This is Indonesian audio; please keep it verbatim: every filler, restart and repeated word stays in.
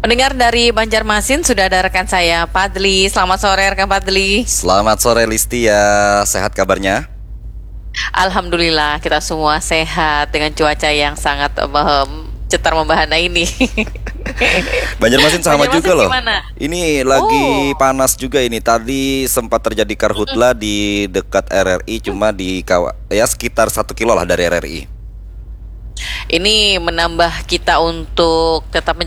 Pendengar dari Banjarmasin, sudah ada rekan saya Padli. Selamat sore rekan Padli. Selamat sore Listia, sehat kabarnya? Alhamdulillah kita semua sehat dengan cuaca yang sangat um, cetar membahana ini. Banjarmasin sama Banjarmasin juga loh. gimana? Ini lagi Oh, panas juga ini. Tadi sempat terjadi karhutla di dekat R R I, cuma di kawa, ya sekitar satu kilo lah dari R R I. ini menambah kita untuk tetap